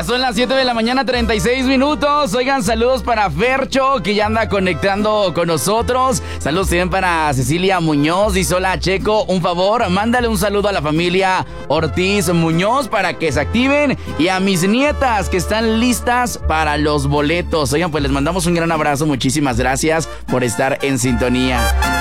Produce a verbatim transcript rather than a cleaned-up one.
Ya son las siete de la mañana, treinta y seis minutos. Oigan, saludos para Fercho, que ya anda conectando con nosotros. Saludos también para Cecilia Muñoz. Dice: hola, Checo, un favor, mándale un saludo a la familia Ortiz Muñoz para que se activen, y a mis nietas que están listas para los boletos. Oigan, pues les mandamos un gran abrazo. Muchísimas gracias por estar en sintonía.